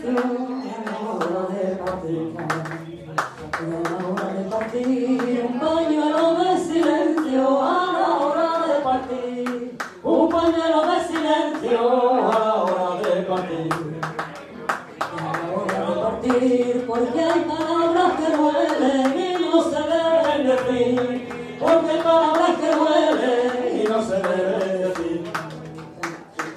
silencio, a la hora de partir, a la hora de partir, un pañuelo de silencio, a la hora de partir, un pañuelo de silencio, a la hora de partir, a la hora de partir, porque hay